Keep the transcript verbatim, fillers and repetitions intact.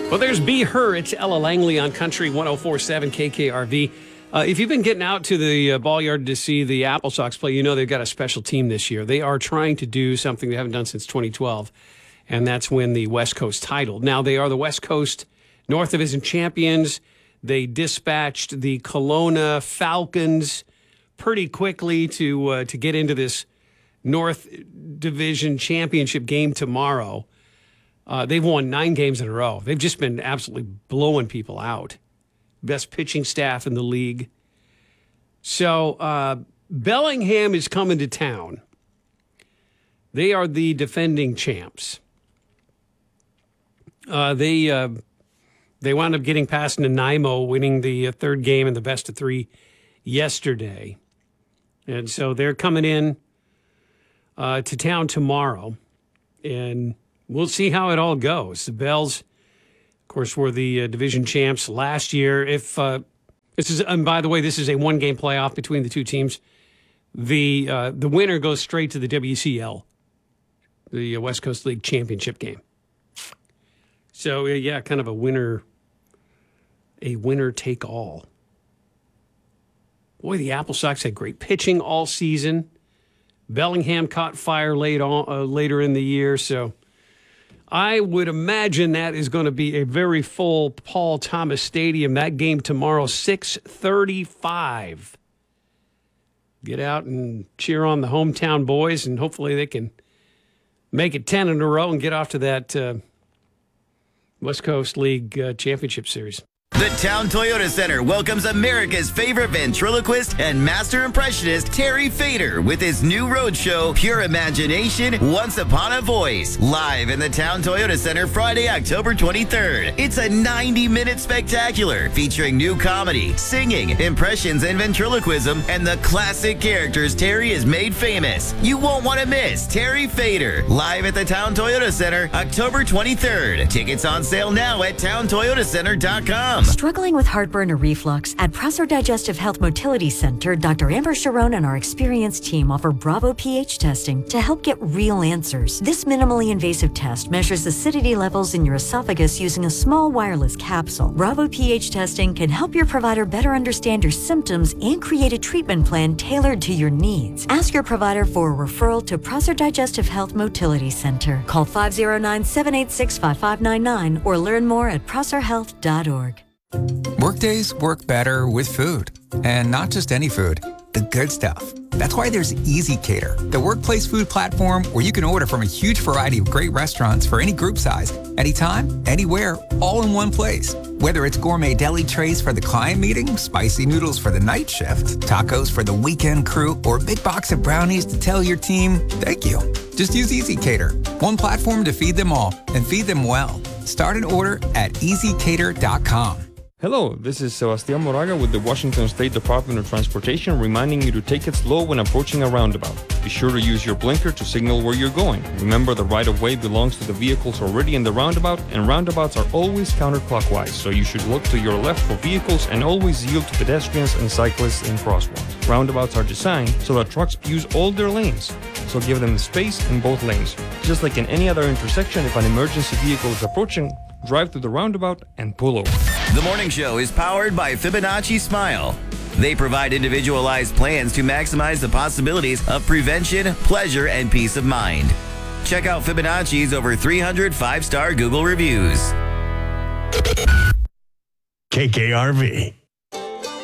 Well, there's Be Her. It's Ella Langley on Country one oh four point seven K K R V. Uh, if you've been getting out to the uh, ball yard to see the Apple Sox play, you know they've got a special team this year. They are trying to do something they haven't done since twenty twelve, and that's win the West Coast title. Now, they are the West Coast North Division champions. They dispatched the Kelowna Falcons pretty quickly to uh, to get into this North Division championship game tomorrow. Uh, they've won nine games in a row. They've just been absolutely blowing people out. Best pitching staff in the league. So uh, Bellingham is coming to town. They are the defending champs. Uh, they uh, they wound up getting past Nanaimo, winning the uh, third game in the best of three yesterday. And so they're coming in uh, to town tomorrow. And we'll see how it all goes. The Bells, of course, were the uh, division champs last year. If uh, this is, and by the way, this is a one-game playoff between the two teams. The uh, the winner goes straight to the W C L, the uh, West Coast League championship game. So uh, yeah, kind of a winner, a winner take all. Boy, the Apple Sox had great pitching all season. Bellingham caught fire late on, uh, later in the year, so I would imagine that is going to be a very full Paul Thomas Stadium. That game tomorrow, six thirty-five. Get out and cheer on the hometown boys, and hopefully they can make it ten in a row and get off to that uh, West Coast League uh, Championship Series. The Town Toyota Center welcomes America's favorite ventriloquist and master impressionist, Terry Fader, with his new roadshow, Pure Imagination, Once Upon a Voice, live in the Town Toyota Center Friday, October twenty-third. It's a ninety-minute spectacular featuring new comedy, singing, impressions, and ventriloquism, and the classic characters Terry has made famous. You won't want to miss Terry Fader, live at the Town Toyota Center, October twenty-third. Tickets on sale now at town toyota center dot com. Struggling with heartburn or reflux? At Prosser Digestive Health Motility Center, Doctor Amber Sharon and our experienced team offer Bravo pH testing to help get real answers. This minimally invasive test measures acidity levels in your esophagus using a small wireless capsule. Bravo pH testing can help your provider better understand your symptoms and create a treatment plan tailored to your needs. Ask your provider for a referral to Prosser Digestive Health Motility Center. Call five oh nine, seven eight six, five five nine nine or learn more at prosser health dot org. Workdays work better with food, and not just any food, the good stuff. That's why there's EasyCater, the workplace food platform where you can order from a huge variety of great restaurants for any group size, anytime, anywhere, all in one place. Whether it's gourmet deli trays for the client meeting, spicy noodles for the night shift, tacos for the weekend crew, or a big box of brownies to tell your team, thank you. Just use EasyCater, one platform to feed them all, and feed them well. Start an order at easy cater dot com. Hello, this is Sebastián Moraga with the Washington State Department of Transportation reminding you to take it slow when approaching a roundabout. Be sure to use your blinker to signal where you're going. Remember, the right-of-way belongs to the vehicles already in the roundabout, and roundabouts are always counterclockwise, so you should look to your left for vehicles and always yield to pedestrians and cyclists in crosswalks. Roundabouts are designed so that trucks use all their lanes, so give them space in both lanes. Just like in any other intersection, if an emergency vehicle is approaching, drive to the roundabout and pull over. The morning show is powered by Fibonacci Smile. They provide individualized plans to maximize the possibilities of prevention, pleasure, and peace of mind. Check out Fibonacci's over three hundred five-star Google reviews. K K R V.